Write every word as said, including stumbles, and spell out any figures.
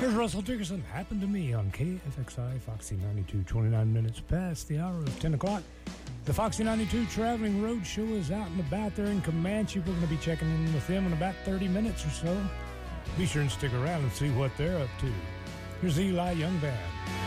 Here's Russell Dickerson, Happened to Me on K F X I Foxy ninety-two, twenty-nine minutes past the hour of ten o'clock. The Foxy ninety-two Traveling Road Show is out and about there in Comanche. We're going to be checking in with them in about thirty minutes or so. Be sure and stick around and see what they're up to. Here's Eli Young Band.